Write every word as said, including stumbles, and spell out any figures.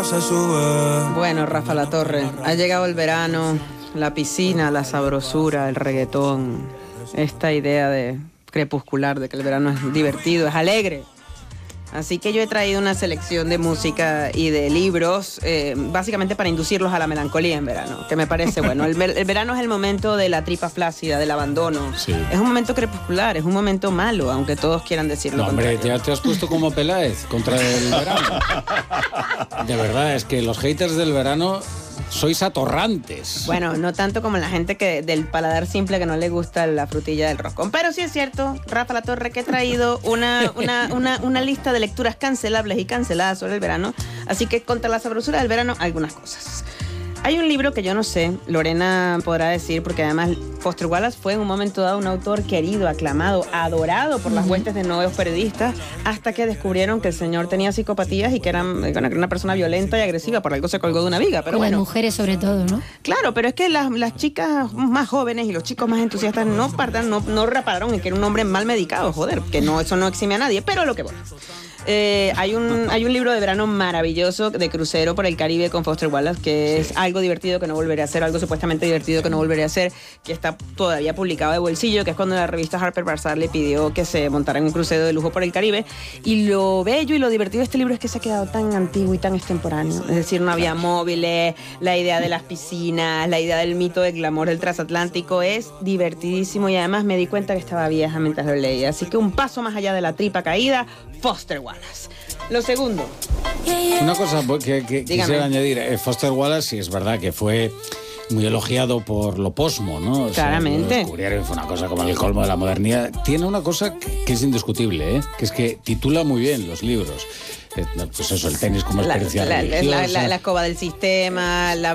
se sube. Bueno, Rafa Latorre, ha llegado el verano, la piscina, la sabrosura, el reggaetón, esta idea de crepuscular de que el verano es divertido, es alegre. Así que yo he traído una selección de música y de libros, eh, básicamente para inducirlos a la melancolía en verano, que me parece bueno. El, el verano es el momento de la tripa flácida, del abandono. Sí. Es un momento crepuscular, es un momento malo, aunque todos quieran decirlo. No, hombre, contrario. ya te has puesto como Peláez contra el verano. De verdad, es que los haters del verano sois atorrantes. Bueno, no tanto como la gente que del paladar simple que no le gusta la frutilla del roscón. Pero sí es cierto, Rafa Latorre, que he traído una, una, una, una lista de lecturas cancelables y canceladas sobre el verano. Así que contra la sabrosura del verano, algunas cosas. Hay un libro que yo no sé, Lorena podrá decir, porque además Foster Wallace fue en un momento dado un autor querido, aclamado, adorado por las huestes de nuevos periodistas, hasta que descubrieron que el señor tenía psicopatías y que era una persona violenta y agresiva, por algo se colgó de una viga. Pero Con bueno, las mujeres sobre todo, ¿no? claro, pero es que las, las chicas más jóvenes y los chicos más entusiastas no partan, no, no repararon en que era un hombre mal medicado, joder, que no, eso no exime a nadie, pero lo que voy. Eh, hay, un, hay un libro de verano maravilloso de crucero por el Caribe con Foster Wallace, que es algo divertido que no volveré a hacer, algo supuestamente divertido que no volveré a hacer, que está todavía publicado de bolsillo, que es cuando la revista Harper Bazaar le pidió que se montara en un crucero de lujo por el Caribe. Y lo bello y lo divertido de este libro es que se ha quedado tan antiguo y tan extemporáneo. Es decir, no había móviles, la idea de las piscinas, la idea del mito del glamour del transatlántico es divertidísimo, y además me di cuenta que estaba vieja mientras lo leía. Así que un paso más allá de la tripa caída, Foster Wallace. Lo segundo. Una cosa que, que quisiera añadir, eh, Foster Wallace, sí es verdad que fue muy elogiado por lo posmo, ¿no? Claramente. O sea, lo descubrieron, fue una cosa como el colmo de la modernidad. Tiene una cosa que, que es indiscutible, ¿eh? Que es que titula muy bien los libros. Eh, pues eso, el tenis como La, experiencia la, religiosa. la, la, la escoba del sistema, la